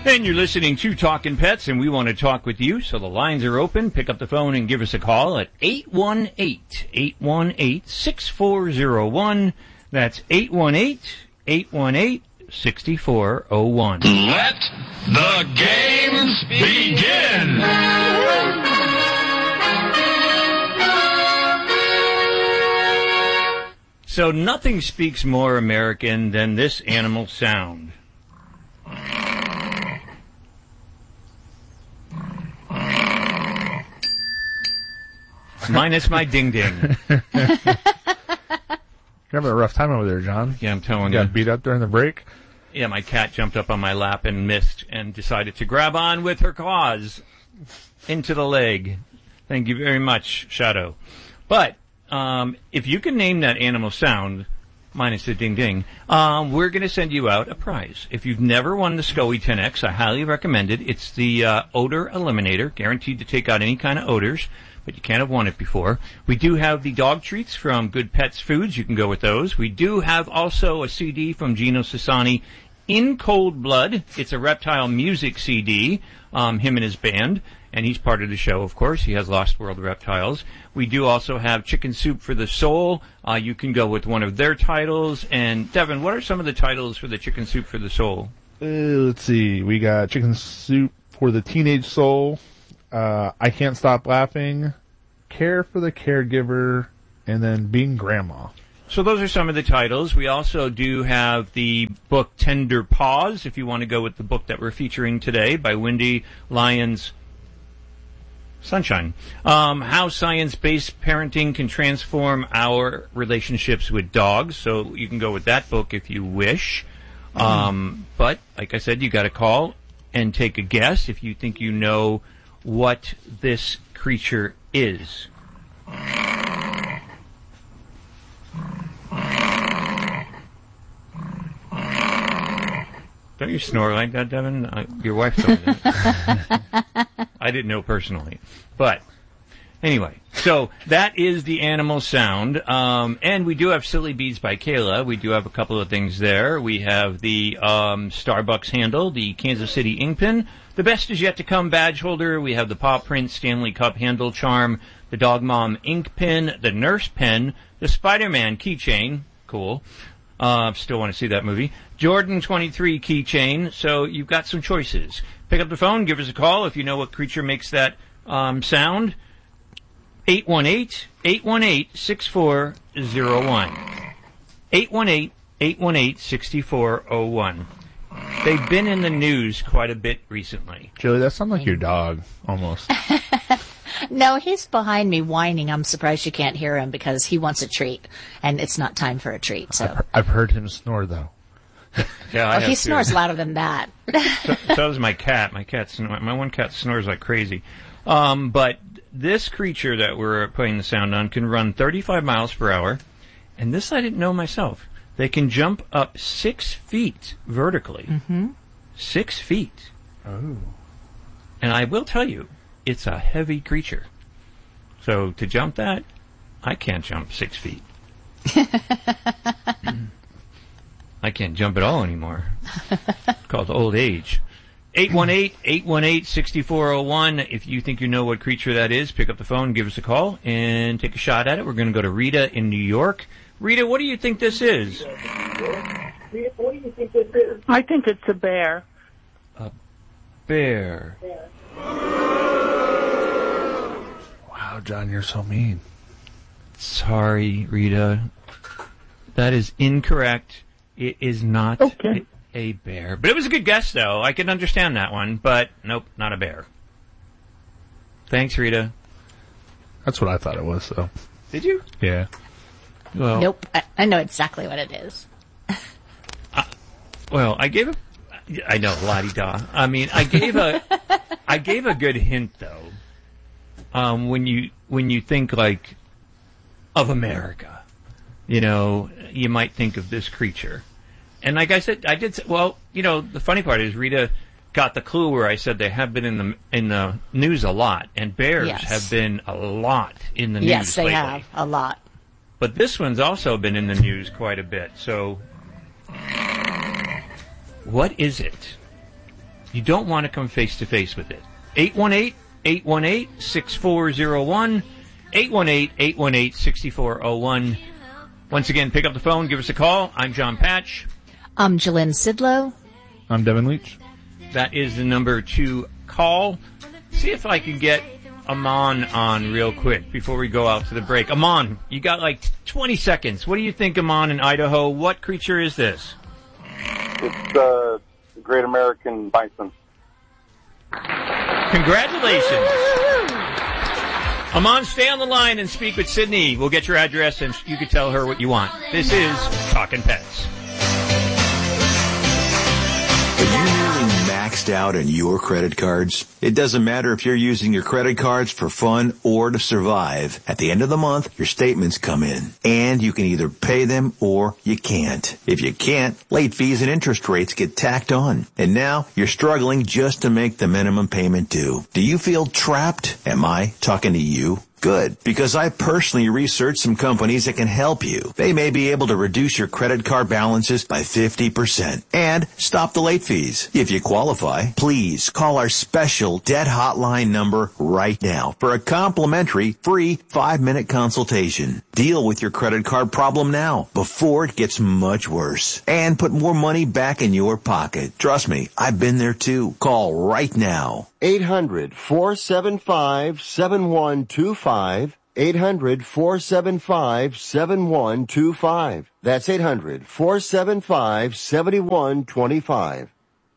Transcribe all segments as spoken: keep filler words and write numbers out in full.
And you're listening to Talkin' Pets, and we want to talk with you, so the lines are open. Pick up the phone and give us a call at eight one eight, eight one eight, six four zero one. That's eight one eight, eight one eight, six four zero one. Let the games begin! So nothing speaks more American than this animal sound. Minus my ding-ding. You're having a rough time over there, John. Yeah, I'm telling you. you. Got beat up during the break? Yeah, my cat jumped up on my lap and missed and decided to grab on with her claws into the leg. Thank you very much, Shadow. But um, if you can name that animal sound, minus the ding-ding, um, we're going to send you out a prize. If you've never won the SCOE ten X, I highly recommend it. It's the uh, Odor Eliminator, guaranteed to take out any kind of odors, but you can't have won it before. We do have the dog treats from Good Pets Foods. You can go with those. We do have also a C D from Gino Sassani, In Cold Blood. It's a reptile music C D, um, him and his band, and he's part of the show, of course. He has Lost World Reptiles. We do also have Chicken Soup for the Soul. Uh, you can go with one of their titles. And, Devin, what are some of the titles for the Chicken Soup for the Soul? Uh, let's see. We got Chicken Soup for the Teenage Soul, uh, I Can't Stop Laughing, Care for the Caregiver, and then Being Grandma. So those are some of the titles. We also do have the book Tender Paws, if you want to go with the book that we're featuring today by Wendy Lyons Sunshine. Um, how science-based parenting can transform our relationships with dogs. So you can go with that book if you wish. Mm. Um, but, like I said, you got to call and take a guess if you think you know what this creature is. Don't you snore like that, Devin? Uh, your wife told me that. I didn't know personally. But, anyway, so that is the animal sound. Um, and we do have Silly Beads by Kayla. We do have a couple of things there. We have the um, Starbucks handle, the Kansas City ink pen, the Best Is Yet to Come badge holder. We have the Paw Print Stanley Cup handle charm, the Dog Mom ink pen, the Nurse pen, the Spider-Man keychain. Cool. Uh, still want to see that movie. Jordan twenty-three keychain. So you've got some choices. Pick up the phone. Give us a call if you know what creature makes that um, sound. eight one eight, eight one eight, six four zero one. eight one eight, eight one eight, six four zero one. They've been in the news quite a bit recently. Julie, that sounds like your dog, almost. No, he's behind me whining. I'm surprised you can't hear him because he wants a treat, and it's not time for a treat. So I've, I've heard him snore, though. Yeah, I oh, he too. snores louder than that. so, so does my cat. My cat, snor- my one cat snores like crazy. Um, but this creature that we're playing the sound on can run thirty-five miles per hour, and this I didn't know myself. They can jump up six feet vertically. Mm-hmm. Six feet. Oh. And I will tell you, it's a heavy creature. So to jump that, I can't jump six feet. I can't jump at all anymore. It's called old age. eight one eight, eight one eight, six four zero one. If you think you know what creature that is, pick up the phone, give us a call, and take a shot at it. We're going to go to Rita in New York. Rita, what do you think this is? Rita, what do you think this is? I think it's a bear. A bear. Wow, John, you're so mean. Sorry, Rita. That is incorrect. It is not okay. a, a bear. But it was a good guess, though. I can understand that one. But, nope, not a bear. Thanks, Rita. That's what I thought it was, so. Did you? Yeah. Well, nope. I, I know exactly what it is. uh, well, I gave a... I know, la-di-da. I mean, I gave a... I gave a good hint, though. Um, when you when you think, like, of America, you know, you might think of this creature. And like I said, I did say, well, you know, the funny part is Rita got the clue where I said they have been in the in the news a lot, and bears yes. have been a lot in the news yes, they lately. have, a lot. But this one's also been in the news quite a bit, so what is it? You don't want to come face-to-face with it. eight one eight, eight one eight, six four zero one, eight one eight, eight one eight, six four zero one. Once again, pick up the phone, give us a call. I'm John Patch. I'm Jalynn Sidlow. I'm Devin Leach. That is the number to call. See if I can get Amon on real quick before we go out to the break. Amon, you got like twenty seconds. What do you think, Amon, in Idaho? What creature is this? It's uh, the Great American Bison. Congratulations. Amon, stay on the line and speak with Sydney. We'll get your address and you can tell her what you want. This is Talkin' Pets. Are you nearly maxed out on your credit cards? It doesn't matter if you're using your credit cards for fun or to survive. At the end of the month, your statements come in, and you can either pay them or you can't. If you can't, late fees and interest rates get tacked on. And now you're struggling just to make the minimum payment due. Do you feel trapped? Am I talking to you? Good, because I personally researched some companies that can help you. They may be able to reduce your credit card balances by fifty percent and stop the late fees. If you qualify, please call our special debt hotline number right now for a complimentary free five-minute consultation. Deal with your credit card problem now before it gets much worse and put more money back in your pocket. Trust me, I've been there too. Call right now. eight hundred, four seven five, seven one two five. eight hundred, four seven five, seven one two five. That's eight hundred, four seven five, seven one two five.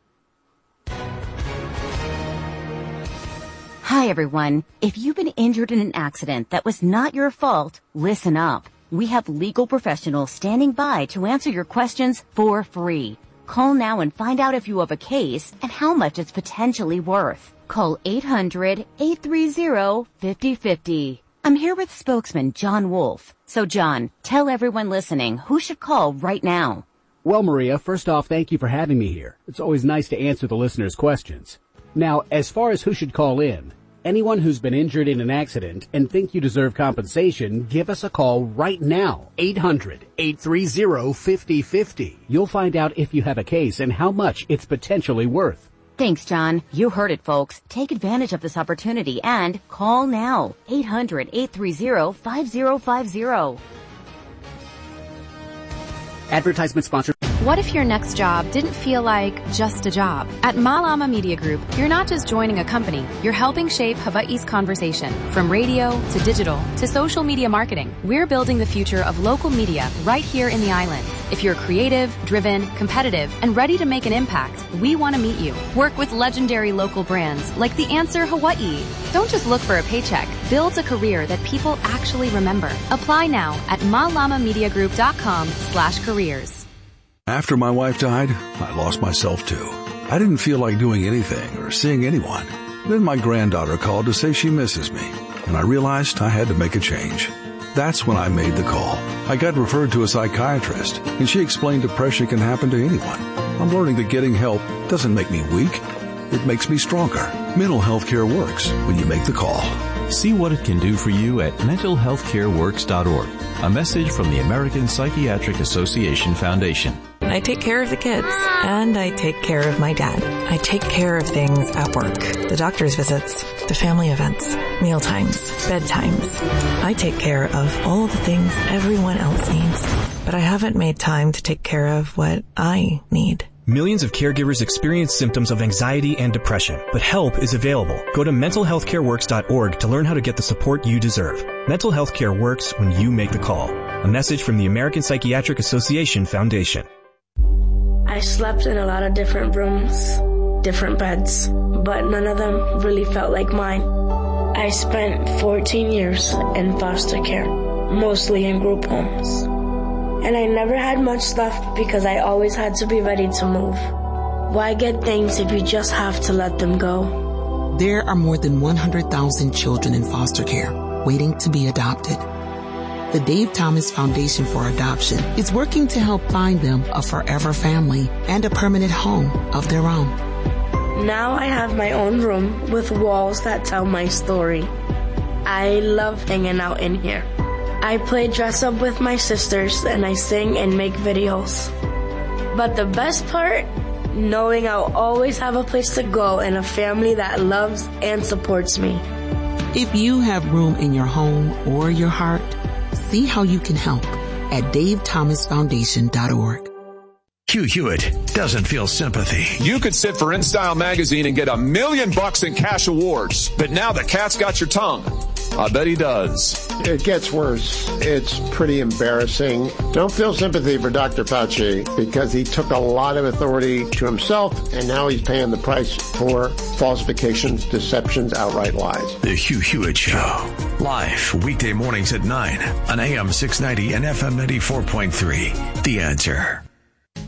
Hi, everyone. If you've been injured in an accident that was not your fault, listen up. We have legal professionals standing by to answer your questions for free. Call now and find out if you have a case and how much it's potentially worth. Call eight hundred, eight three zero, five zero five zero. I'm here with spokesman John Wolf. So, John, tell everyone listening who should call right now. Well, Maria, first off, thank you for having me here. It's always nice to answer the listeners' questions. Now, as far as who should call in, anyone who's been injured in an accident and think you deserve compensation, give us a call right now. eight hundred, eight three zero, five zero five zero. You'll find out if you have a case and how much it's potentially worth. Thanks, John. You heard it, folks. Take advantage of this opportunity and call now. eight hundred, eight three zero, five zero five zero. Advertisement sponsor. What if your next job didn't feel like just a job? At Malama Media Group, you're not just joining a company, you're helping shape Hawaii's conversation. From radio to digital to social media marketing, we're building the future of local media right here in the islands. If you're creative, driven, competitive, and ready to make an impact, we want to meet you. Work with legendary local brands like The Answer Hawaii. Don't just look for a paycheck. Build a career that people actually remember. Apply now at malamamediagroup.com slash careers. After my wife died, I lost myself too. I didn't feel like doing anything or seeing anyone. Then my granddaughter called to say she misses me, and I realized I had to make a change. That's when I made the call. I got referred to a psychiatrist, and she explained depression can happen to anyone. I'm learning that getting help doesn't make me weak. It makes me stronger. Mental health care works when you make the call. See what it can do for you at mental health care works dot org. A message from the American Psychiatric Association Foundation. I take care of the kids, and I take care of my dad. I take care of things at work. The doctor's visits, the family events, meal times, bedtimes. I take care of all the things everyone else needs, but I haven't made time to take care of what I need. Millions of caregivers experience symptoms of anxiety and depression, but help is available. Go to mental health care works dot org to learn how to get the support you deserve. Mental health care works when you make the call. A message from the American Psychiatric Association Foundation. I slept in a lot of different rooms, different beds, but none of them really felt like mine. I spent fourteen years in foster care, mostly in group homes. And I never had much left because I always had to be ready to move. Why get things if you just have to let them go? There are more than one hundred thousand children in foster care waiting to be adopted. The Dave Thomas Foundation for Adoption is working to help find them a forever family and a permanent home of their own. Now I have my own room with walls that tell my story. I love hanging out in here. I play dress up with my sisters and I sing and make videos. But the best part knowing I'll always have a place to go and a family that loves and supports me. If you have room in your home or your heart, see how you can help at dave thomas foundation dot org. Hugh Hewitt doesn't feel sympathy. You could sit for InStyle magazine and get a million bucks in cash awards, but now the cat's got your tongue. I bet he does. It gets worse. It's pretty embarrassing. Don't feel sympathy for Doctor Fauci because he took a lot of authority to himself, and now he's paying the price for falsifications, deceptions, outright lies. The Hugh Hewitt Show. Live weekday mornings at nine on A M six ninety and F M ninety-four point three. The Answer.